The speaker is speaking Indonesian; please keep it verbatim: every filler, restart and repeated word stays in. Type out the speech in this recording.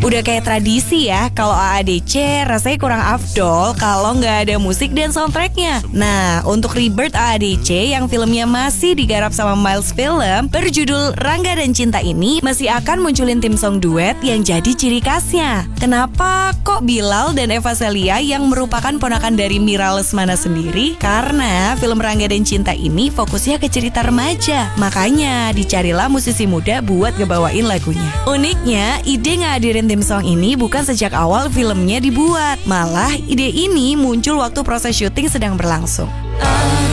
Udah kayak tradisi ya, kalau A A D C rasanya kurang afdol kalau nggak ada musik dan soundtracknya. Nah, untuk Rebirth A A D C yang filmnya masih digarap sama Miles Film berjudul Rangga dan Cinta ini masih akan munculin tim song duet yang jadi ciri khasnya. Kenapa kok Bilal dan Eva Celia yang merupakan ponakan dari Mira Lesmana sendiri? Karena film Rangga dan Cinta ini fokusnya ke cerita remaja. Makanya dicarilah musisi muda buat ngebawain lagunya. Uniknya, ide ngadirin tim song ini bukan sejak awal filmnya dibuat. Malah ide ini muncul waktu proses syuting sedang berlangsung.